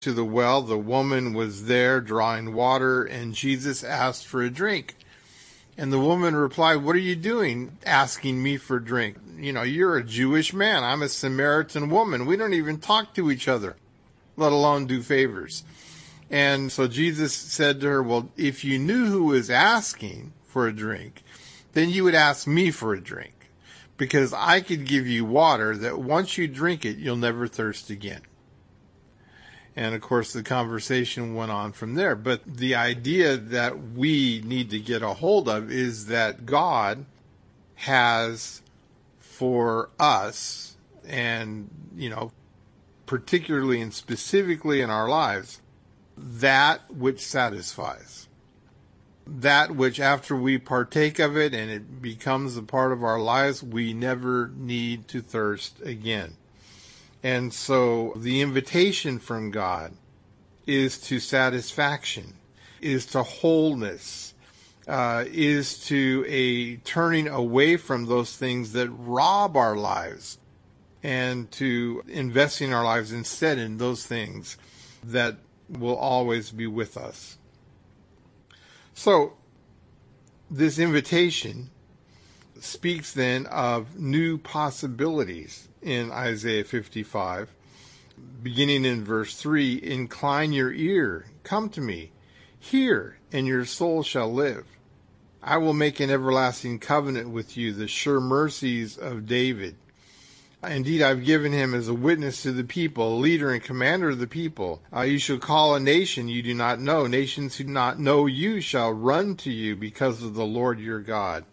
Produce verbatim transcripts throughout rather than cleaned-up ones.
to the well. The woman was there drawing water, and Jesus asked for a drink. And the woman replied, "What are you doing asking me for a drink? You know, you're a Jewish man. I'm a Samaritan woman. We don't even talk to each other, let alone do favors." And so Jesus said to her, "Well, if you knew who was asking for a drink, then you would ask me for a drink, because I could give you water that once you drink it, you'll never thirst again." And of course, the conversation went on from there. But the idea that we need to get a hold of is that God has for us, and, you know, particularly and specifically in our lives, that which satisfies. That which, after we partake of it and it becomes a part of our lives, we never need to thirst again. And so the invitation from God is to satisfaction, is to wholeness, uh, is to a turning away from those things that rob our lives, and to investing our lives instead in those things that will always be with us. So this invitation speaks then of new possibilities in Isaiah fifty-five, beginning in verse three. "Incline your ear, come to me, hear, and your soul shall live. I will make an everlasting covenant with you, the sure mercies of David. Indeed, I've given him as a witness to the people, a leader and commander of the people. Uh, you shall call a nation you do not know. Nations who do not know you shall run to you because of the Lord your God."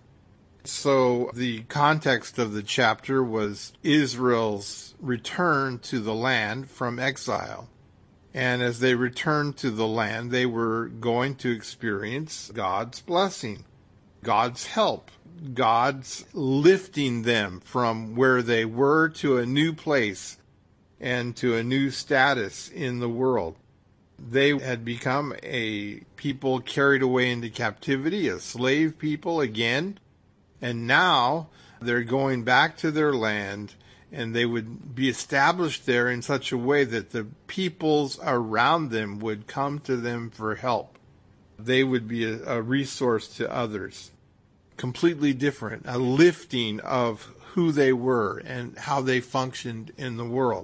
So the context of the chapter was Israel's return to the land from exile. And as they returned to the land, they were going to experience God's blessing, God's help, God's lifting them from where they were to a new place and to a new status in the world. They had become a people carried away into captivity, a slave people again. And now they're going back to their land, and they would be established there in such a way that the peoples around them would come to them for help. They would be a, a resource to others. Completely different, a lifting of who they were and how they functioned in the world.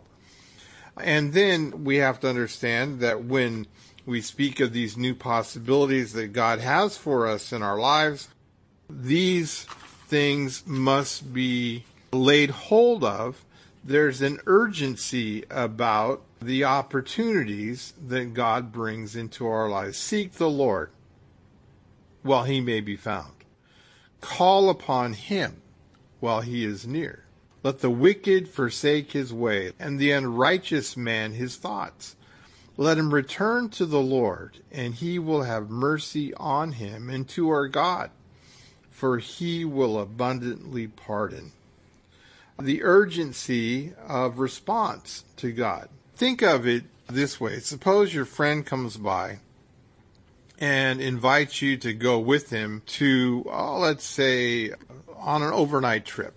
And then we have to understand that when we speak of these new possibilities that God has for us in our lives, these things must be laid hold of. There's an urgency about the opportunities that God brings into our lives. Seek the Lord while he may be found. Call upon him while he is near. Let the wicked forsake his way, and the unrighteous man his thoughts. Let him return to the Lord, and he will have mercy on him, and to our God, for he will abundantly pardon. The urgency of response to God. Think of it this way. Suppose your friend comes by and invites you to go with him to, oh, let's say, on an overnight trip.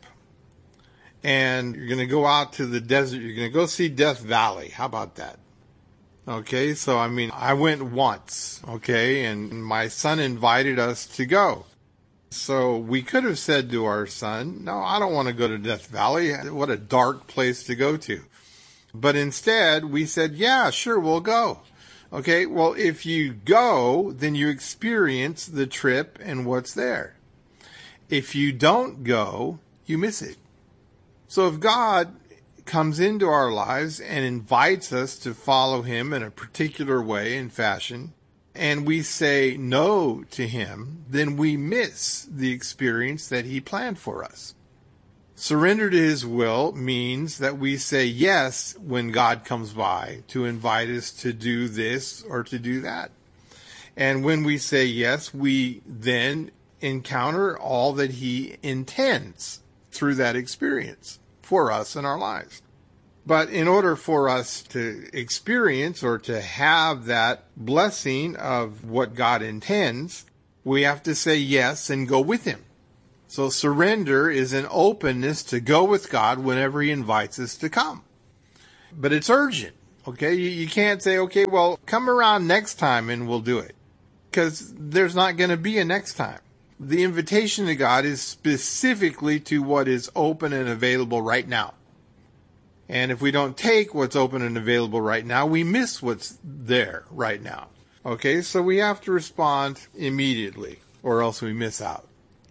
And you're going to go out to the desert. You're going to go see Death Valley. How about that? Okay, so I mean, I went once, okay, and my son invited us to go. So we could have said to our son, "No, I don't want to go to Death Valley. What a dark place to go to." But instead, we said, "Yeah, sure, we'll go." Okay, well, if you go, then you experience the trip and what's there. If you don't go, you miss it. So if God comes into our lives and invites us to follow him in a particular way and fashion, and we say no to him, then we miss the experience that he planned for us. Surrender to his will means that we say yes when God comes by to invite us to do this or to do that. And when we say yes, we then encounter all that he intends through that experience for us in our lives. But in order for us to experience or to have that blessing of what God intends, we have to say yes and go with him. So surrender is an openness to go with God whenever he invites us to come. But it's urgent, Okay, you, you can't say, okay, well, come around next time and we'll do it. Because there's not going to be a next time. The invitation to God is specifically to what is open and available right now. And if we don't take what's open and available right now, we miss what's there right now. Okay, so we have to respond immediately, or else we miss out.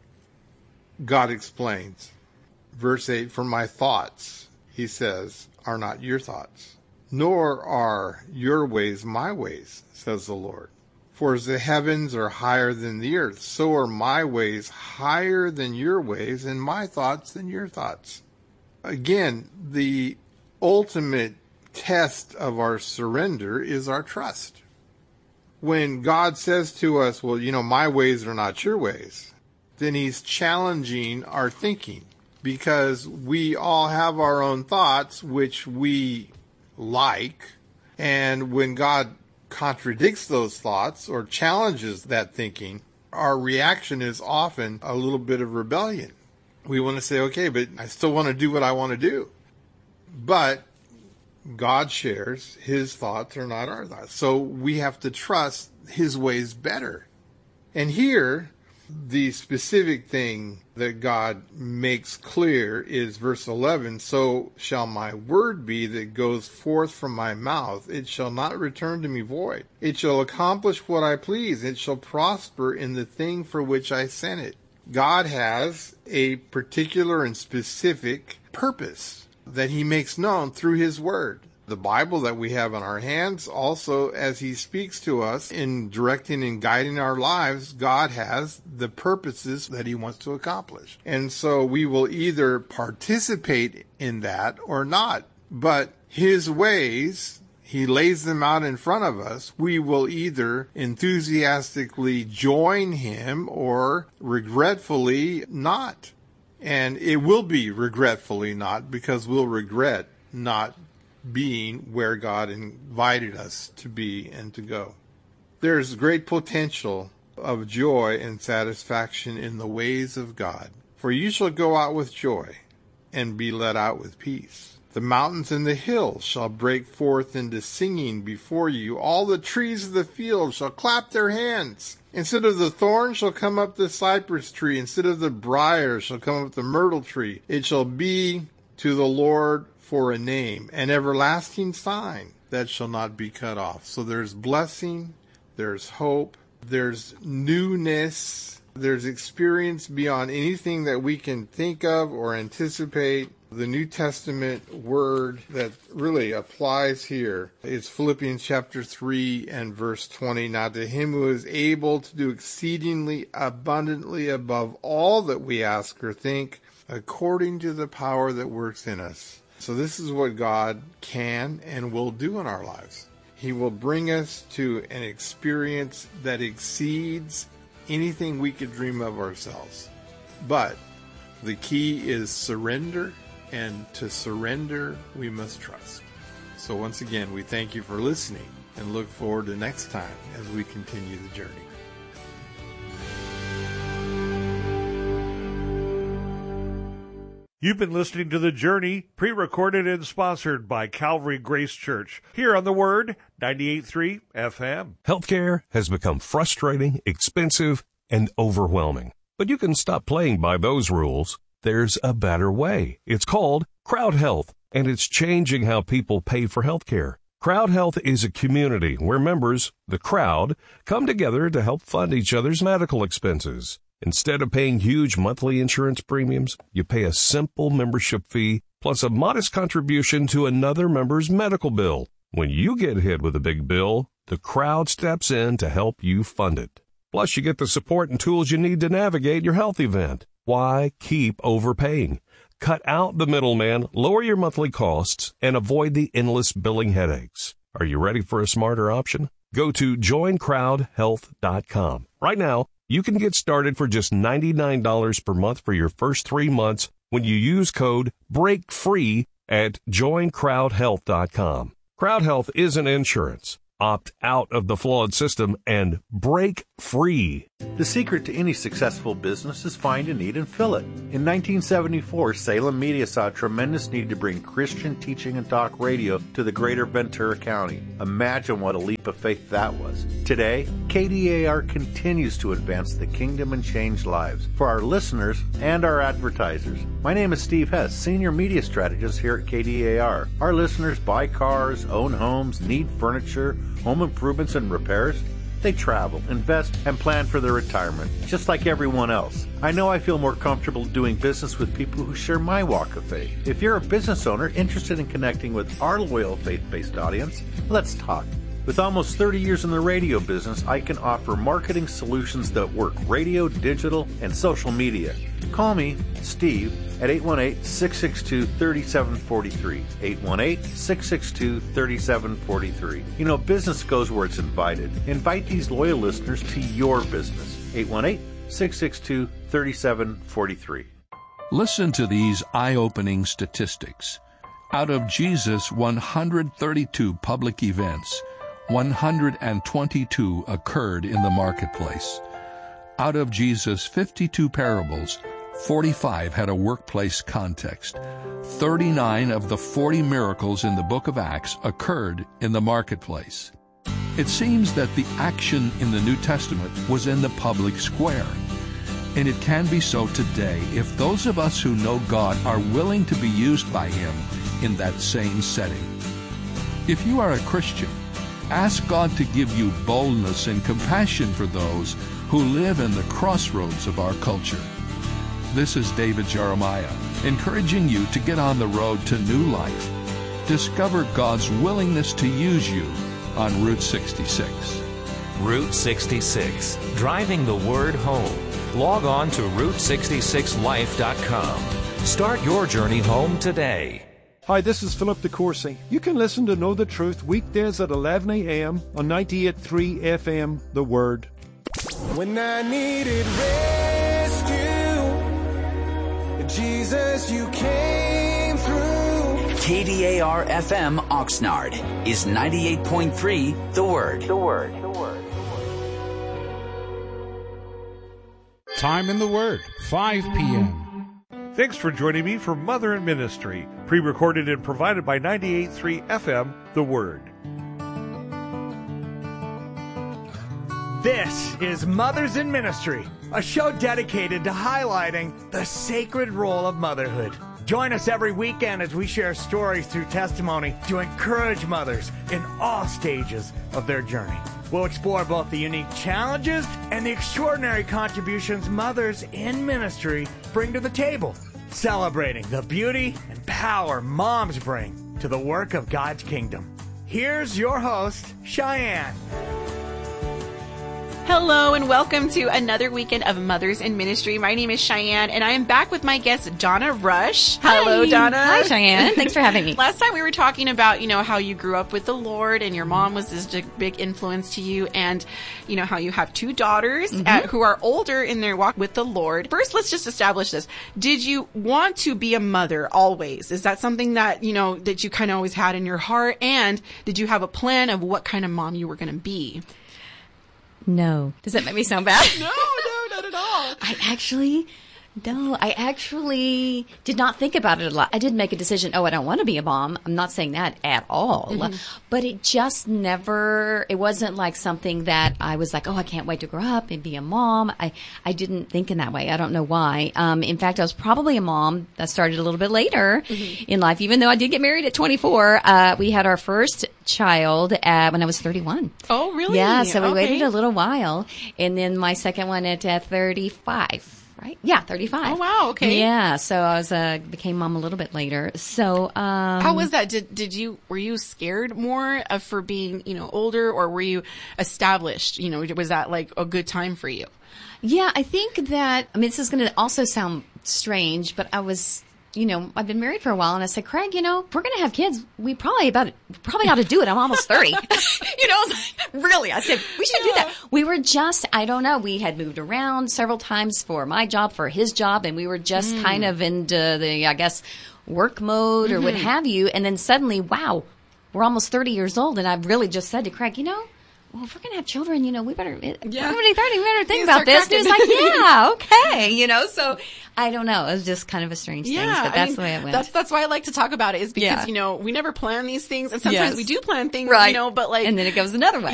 God explains, verse eight, for my thoughts, he says, are not your thoughts, nor are your ways my ways, says the Lord. For as the heavens are higher than the earth, so are my ways higher than your ways, and my thoughts than your thoughts. Again, the ultimate test of our surrender is our trust. When God says to us, well, you know, my ways are not your ways, then he's challenging our thinking, because we all have our own thoughts, which we like. And when God contradicts those thoughts or challenges that thinking, our reaction is often a little bit of rebellion. We want to say, okay, but I still want to do what I want to do. But God shares his thoughts are not our thoughts. So we have to trust his ways better. And here, the specific thing that God makes clear is verse eleven, so shall my word be that goes forth from my mouth. It shall not return to me void. It shall accomplish what I please. It shall prosper in the thing for which I sent it. God has a particular and specific purpose that he makes known through his word. The Bible that we have in our hands, also as he speaks to us in directing and guiding our lives, God has the purposes that he wants to accomplish. And so we will either participate in that or not. But his ways, he lays them out in front of us. We will either enthusiastically join him or regretfully not. And it will be regretfully not, because we'll regret not being where God invited us to be and to go. There's great potential of joy and satisfaction in the ways of God. For you shall go out with joy and be led out with peace. The mountains and the hills shall break forth into singing before you. All the trees of the field shall clap their hands. Instead of the thorn shall come up the cypress tree. Instead of the briar shall come up the myrtle tree. It shall be to the Lord for a name, an everlasting sign that shall not be cut off. So there's blessing, there's hope, there's newness, there's experience beyond anything that we can think of or anticipate. The New Testament word that really applies here is Philippians chapter three and verse twenty. Now to him who is able to do exceedingly abundantly above all that we ask or think, according to the power that works in us. So this is what God can and will do in our lives. He will bring us to an experience that exceeds anything we could dream of ourselves. But the key is surrender, and to surrender, we must trust. So once again, we thank you for listening and look forward to next time as we continue the journey. You've been listening to The Journey, pre-recorded and sponsored by Calvary Grace Church, here on The Word, ninety-eight point three F M. Healthcare has become frustrating, expensive, and overwhelming. But you can stop playing by those rules. There's a better way. It's called Crowd Health, and it's changing how people pay for healthcare. Crowd Health is a community where members, the crowd, come together to help fund each other's medical expenses. Instead of paying huge monthly insurance premiums, you pay a simple membership fee plus a modest contribution to another member's medical bill. When you get hit with a big bill, the crowd steps in to help you fund it. Plus, you get the support and tools you need to navigate your health event. Why keep overpaying? Cut out the middleman, lower your monthly costs, and avoid the endless billing headaches. Are you ready for a smarter option? Go to join crowd health dot com. Right now, you can get started for just ninety-nine dollars per month for your first three months when you use code BREAKFREE at join crowd health dot com. Crowd Health isn't insurance. Opt out of the flawed system and break free. The secret to any successful business is find a need and fill it. In nineteen seventy-four, Salem Media saw a tremendous need to bring Christian teaching and talk radio to the greater Ventura County. Imagine what a leap of faith that was. Today, K D A R continues to advance the kingdom and change lives for our listeners and our advertisers. My name is Steve Hess, Senior Media Strategist here at K D A R. Our listeners buy cars, own homes, need furniture, home improvements and repairs. They travel, invest, and plan for their retirement, just like everyone else. I know I feel more comfortable doing business with people who share my walk of faith. If you're a business owner interested in connecting with our loyal faith-based audience, let's talk. With almost thirty years in the radio business, I can offer marketing solutions that work radio, digital, and social media. Call me, Steve, at eight one eight, six six two, three seven four three. eight one eight, six six two, three seven four three. You know, business goes where it's invited. Invite these loyal listeners to your business. eight one eight, six six two, three seven four three. Listen to these eye-opening statistics. Out of Jesus' one hundred thirty-two public events, one hundred twenty-two occurred in the marketplace. Out of Jesus' fifty-two parables, forty-five had a workplace context. thirty-nine of the forty miracles in the book of Acts occurred in the marketplace. It seems that the action in the New Testament was in the public square. And it can be so today if those of us who know God are willing to be used by Him in that same setting. If you are a Christian, ask God to give you boldness and compassion for those who live in the crossroads of our culture. This is David Jeremiah, encouraging you to get on the road to new life. Discover God's willingness to use you on Route sixty-six. Route sixty-six, driving the word home. Log on to route sixty-six life dot com. Start your journey home today. Hi, this is Philip DeCourcy. You can listen to Know the Truth weekdays at eleven a.m. on ninety-eight point three F M, The Word. When I needed rescue, Jesus, you came through. K D A R F M Oxnard is ninety-eight point three The Word. The Word. The Word. Time in the Word, five p.m. Thanks for joining me for Mother in Ministry, pre-recorded and provided by ninety-eight point three F M, The Word. This is Mothers in Ministry, a show dedicated to highlighting the sacred role of motherhood. Join us every weekend as we share stories through testimony to encourage mothers in all stages of their journey. We'll explore both the unique challenges and the extraordinary contributions mothers in ministry bring to the table, celebrating the beauty and power moms bring to the work of God's kingdom. Here's your host, Cheyenne. Hello and welcome to another weekend of Mothers in Ministry. My name is Cheyenne and I am back with my guest, Donna Rush. Hi. Hello, Donna. Hi, Cheyenne. Thanks for having me. Last time we were talking about, you know, how you grew up with the Lord and your mom was this big influence to you, and, you know, how you have two daughters mm-hmm. uh, who are older in their walk with the Lord. First, let's just establish this. Did you want to be a mother always? Is that something that, you know, that you kind of always had in your heart? And did you have a plan of what kind of mom you were going to be? No. Does that make me sound bad? No, no, not at all. I actually, no, I actually did not think about it a lot. I did make a decision, oh, I don't want to be a mom. I'm not saying that at all. Mm-hmm. But it just never, it wasn't like something that I was like, oh, I can't wait to grow up and be a mom. I, I didn't think in that way. I don't know why. Um, in fact, I was probably a mom that started a little bit later mm-hmm. in life, even though I did get married at twenty-four. Uh, we had our first child uh, when I was thirty-one. Oh, really? Yeah, so we okay. waited a little while. And then my second one at uh, thirty-five. Right? Yeah, thirty-five. Oh, wow. Okay. Yeah. So I was, uh, became mom a little bit later. So, um. How was that? Did, did you, were you scared more of for being, you know, older, or were you established? You know, was that like a good time for you? Yeah, I think that, I mean, this is going to also sound strange, but I was, you know, I've been married for a while, and I said, Craig, you know, if we're going to have kids, we probably about probably ought to do it. I'm almost thirty. You know, really, I said, we should yeah. do that. We were just, I don't know, we had moved around several times for my job, for his job, and we were just mm. kind of into the, I guess, work mode or mm-hmm. what have you. And then suddenly, wow, we're almost thirty years old, and I really just said to Craig, you know, well, if we're going to have children, you know, we better, yeah. Yeah. thirty, we better think You about start this. And he was like, cracking. yeah, okay. You know, so I don't know. It was just kind of a strange thing, Yeah, but that's I mean, the way it went. That's that's why I like to talk about it, is because Yeah. you know we never plan these things, and sometimes Yes. we do plan things, Right. you know, but like, and then it goes another way.